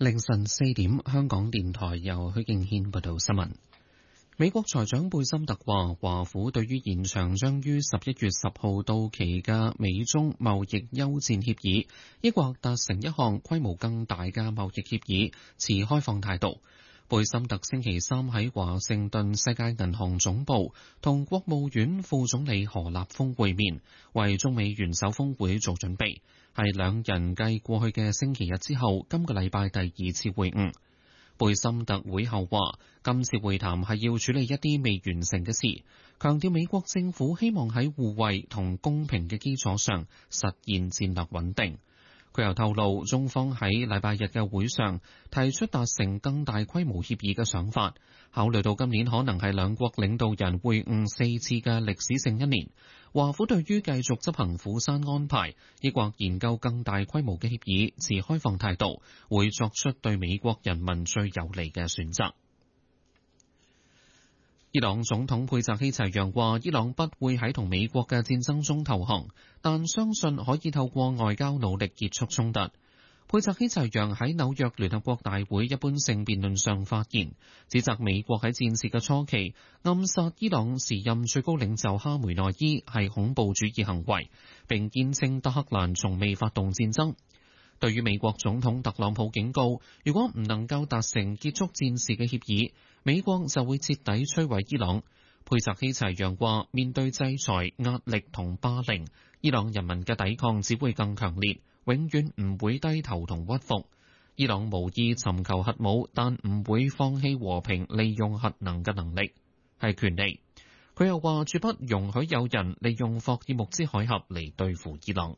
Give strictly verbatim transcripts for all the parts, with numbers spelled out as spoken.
凌晨四點，香港電台由許敬軒報道新聞。美國財長貝森特話，華府對於延長將於十一月十號到期嘅美中貿易休戰協議，抑或達成一項規模更大嘅貿易協議，持開放態度。貝森特星期三喺華盛頓世界銀行總部同國務院副總理何立峰會面，為中美元首峰會做準備，係兩人繼過去嘅星期日之後，今個禮拜第二次會晤。貝森特會後話，今次會談係要處理一啲未完成嘅事，強調美國政府希望喺互惠同公平嘅基礎上實現戰略穩定。佢又透露，中方喺禮拜日嘅會上提出達成更大規模協議嘅想法，考慮到今年可能係兩國領導人會晤四次嘅歷史性一年，華府對於繼續執行釜山安排，抑或研究更大規模嘅協議，持開放態度，會作出對美國人民最有利嘅選擇。伊朗總統佩澤希齊揚話，伊朗不會喺同美國嘅戰爭中投降，但相信可以透過外交努力結束衝突。佩澤希齊揚喺紐約聯合國大會一般性辯論上發言，指責美國喺戰事嘅初期暗殺伊朗時任最高領袖哈梅內伊係恐怖主義行為，並堅稱德黑蘭從未發動戰爭。對於美國總統特朗普警告，如果唔能夠達成結束戰事嘅協議，美國就會徹底摧毀伊朗。佩澤希齊揚話，面對制裁、壓力同霸凌，伊朗人民嘅抵抗只會更強烈，永遠唔會低頭同屈服。伊朗無意尋求核武，但唔會放棄和平利用核能嘅能力，係權利。佢又話，絕不容許有人利用霍爾木茲海峽嚟對付伊朗。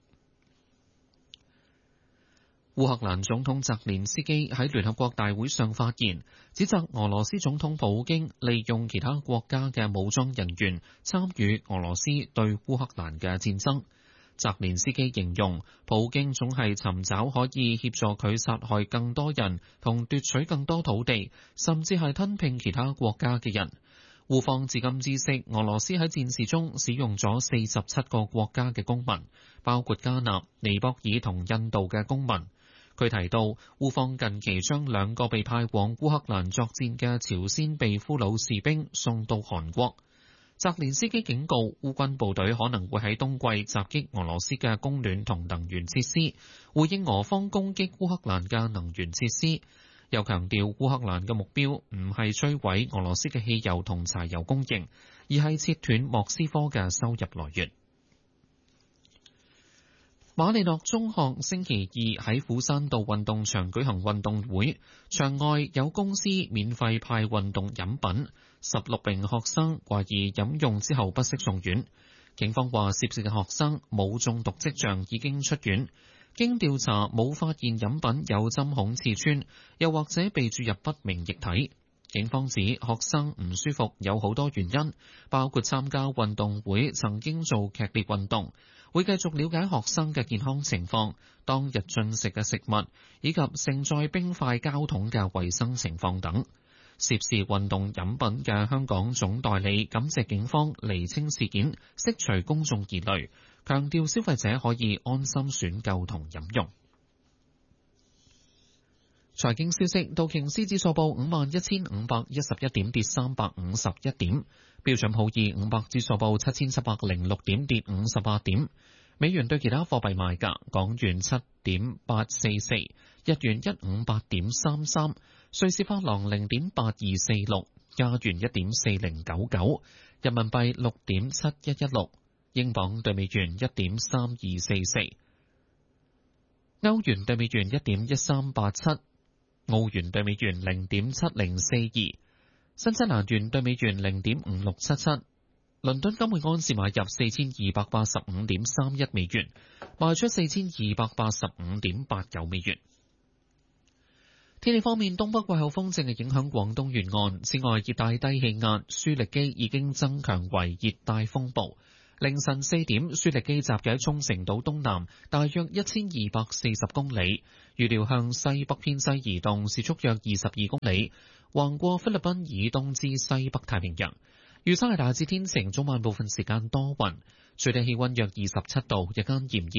烏克蘭總統澤連斯基喺聯合國大會上發言，指責俄羅斯總統普京利用其他國家嘅武裝人員參與俄羅斯對烏克蘭嘅戰爭。澤連斯基形容普京總係尋找可以協助佢殺害更多人同奪取更多土地，甚至係吞併其他國家嘅人。烏方至今知悉，俄羅斯喺戰事中使用咗四十七個國家嘅公民，包括加納、尼泊爾同印度嘅公民。佢提到，烏方近期將兩個被派往烏克蘭作戰嘅朝鮮被俘虜士兵送到韓國。澤連斯基警告，烏軍部隊可能會喺冬季襲擊俄羅斯嘅供暖同能源設施，回應俄方攻擊烏克蘭嘅能源設施。又強調，烏克蘭嘅目標唔係摧毀俄羅斯嘅汽油同柴油供應，而係切斷莫斯科嘅收入來源。馬利諾中學星期二喺斧山道運動場舉行運動會，場外有公司免費派運動飲品，十六名學生懷疑飲用之後不適送院。警方話涉事嘅學生冇中毒跡象，已經出院。經調查冇發現飲品有針孔刺穿，又或者被注入不明液體。警方指學生唔舒服有好多原因，包括參加運動會曾經做劇烈運動，會繼續了解學生嘅健康情況、當日進食嘅食物，以及盛載冰塊膠桶嘅衛生情況等。涉事運動飲品嘅香港總代理感謝警方釐清事件，釋除公眾疑慮，強調消費者可以安心選購同飲用。財經消息，道瓊斯指數報五萬一千五百一十一點，跌三百五十一點；標準普爾五百指數報七千七百零六點，跌五十八點。美元對其他貨幣賣價：港元七點八四四，日元一五八點三三，瑞士法郎零點八二四六，加元一點四零九九，人民幣六點七一一六，英鎊對美元一點三二四四，歐元對美元一點一三八七。澳元對美元零點七零四二，新西蘭元對美元零點五六七七，倫敦金每盎司買入四千二百八十五點三一美元，賣出四千二百八十五點八九美元。天氣方面，東北季候風正係影響廣東沿岸，此外熱帶低氣壓舒力基已經增強為熱帶風暴。凌晨四點，舒力基集結喺沖繩島東南，大約一千二百四十公里，預料向西北偏西移動，時速約二十二公里，橫過菲律賓以東至西北太平洋。預測係大致天晴，早晚部分時間多雲，最低氣溫約二十七度，日間炎熱。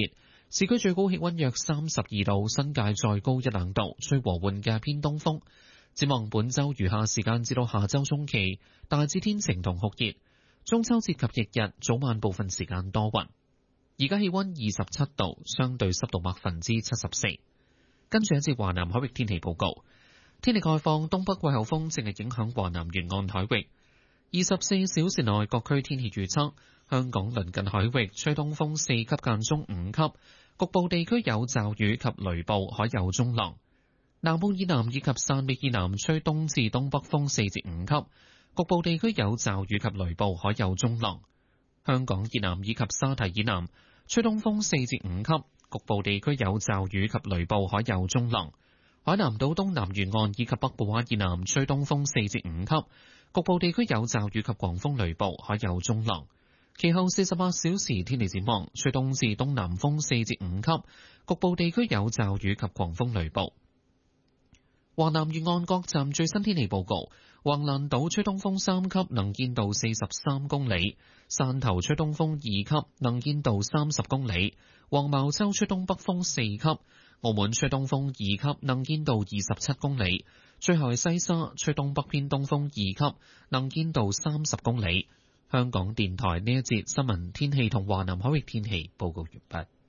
市區最高氣溫約三十二度，新界再高一兩度，吹和緩嘅偏東風。展望本週餘下時間至到下週中期，大致天晴同酷熱。中秋節及翌日早晚部分時間多雲。而家氣溫二十七度，相對濕度百分之七十四。跟住一節華南海域天氣報告。天氣概況，東北季候風正係影響華南沿岸海域。二十四小時內各區天氣預測：香港鄰近海域吹東風四級間中五級，局部地區有驟雨及雷暴，海有中浪。南澳以南以及汕尾以南吹東至東北風四至五級，局部地區有驟雨及雷暴，海有中浪。香港以南以及沙堤以南吹東風四至五級，局部地區有驟雨及雷暴，海有中浪。海南島東南沿岸以及北部灣以南吹東風四至五級，局部地區有驟雨及狂風雷暴，海有中浪。其後四十八小時天氣展望，吹東至東南風四至五級，局部地區有驟雨及狂風雷暴。華南沿岸各站最新天氣報告：橫瀾島吹東風三級，能見度四十三公里；汕頭吹東風二級，能見度三十公里；黃茅洲吹東北風四級；澳門吹東風二級，能見度二十七公里；最後係西沙吹東北偏東風二級，能見度三十公里。香港電台呢一節新聞天氣同華南海域天氣報告完畢。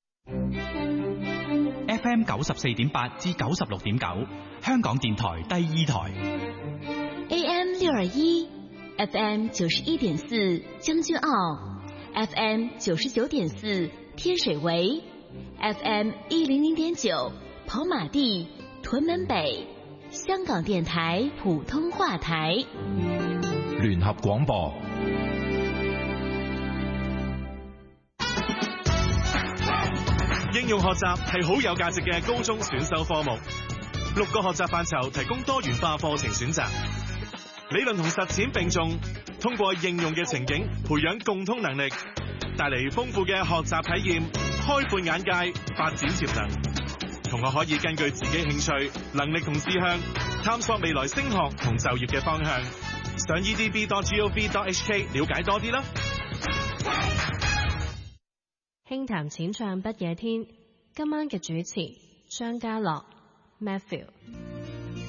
F M 九十四點八至九十六點九，香港電台第二台。 A M 六二一 ，F M 九十一點四將軍澳 ，F M 九十九點四天水圍 ，F M 一零零點九跑馬地屯門北，香港電台普通話台。 聯合廣播。 應用學習係好有價值嘅高中選修科目，六個學習範疇提供多元化課程選擇，理論同實踐並重，通過應用嘅情景培養共通能力，帶嚟豐富嘅學習體驗，開闊眼界，發展潛能。同學可以根據自己興趣、能力同志向，探索未來升學同就業嘅方向。上 e d b dot gov dot h k 了解多啲啦。 輕談淺唱不夜天，今晚嘅主持張家樂 Matthew。